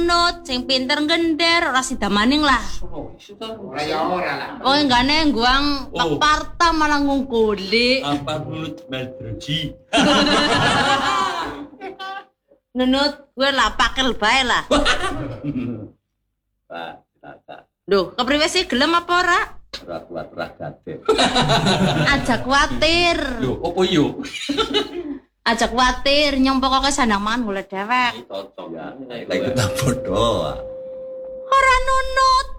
nunut, sing pinter gender, ora sida maning lah. Ora ya ora lah. Oh enggane guang Parta malah ngungkuli. Apa nunut Meldroji? Nunut gue lah pakel bae lah. Tak. Duh, kepriwe sih gelem apa ora? Ora kuat ora gadet. Aja kuatir. Yo, opo yo? Aja kuatir, nyong pokoke sandang mangan golek dewek. Cocok ya. Kita bodoh. Ora nunut.